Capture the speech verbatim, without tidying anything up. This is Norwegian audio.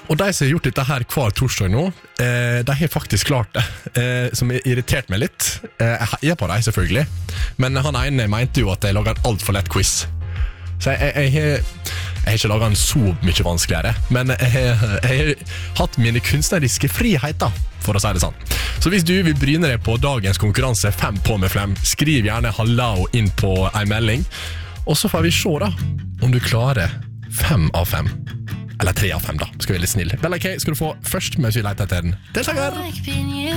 Og de som har gjort dette her hver torsdag nå, eh, de har faktisk klart det, eh, som har irritert meg litt. Eh, jeg heier på dem selvfølgelig, men han ene mente jo at jeg lager en alt for lett quiz. Så jeg, jeg, jeg, jeg har ikke laget den så mye vanskeligere, men jeg, jeg, jeg har hatt mine kunstneriske friheter, for å si det sånn. Så hvis du vil bryne deg på dagens konkurranse fem på med flem, skriv gjerne hallo inn på en melding, og så får vi se da, om du klarer fem av fem. Eller tre av fem da, skal vi være litt snille. Bella K skal du få først, mens vi leter etter den deltaker.